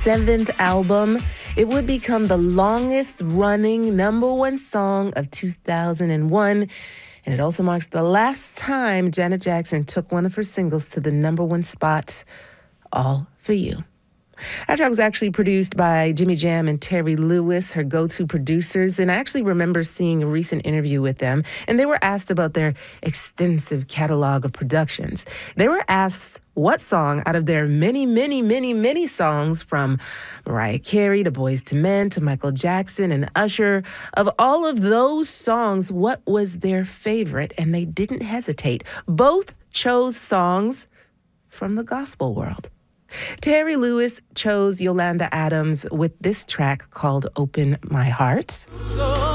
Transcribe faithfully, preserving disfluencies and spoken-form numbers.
seventh album. It would become the longest-running number one song of two thousand one, and it also marks the last time Janet Jackson took one of her singles to the number one spot, All For You. That track was actually produced by Jimmy Jam and Terry Lewis, her go-to producers, and I actually remember seeing a recent interview with them, and they were asked about their extensive catalog of productions. They were asked what song out of their many, many, many, many songs, from Mariah Carey to Boyz two Men to Michael Jackson and Usher, of all of those songs, what was their favorite? And they didn't hesitate. Both chose songs from the gospel world. Terry Lewis chose Yolanda Adams with this track called Open My Heart.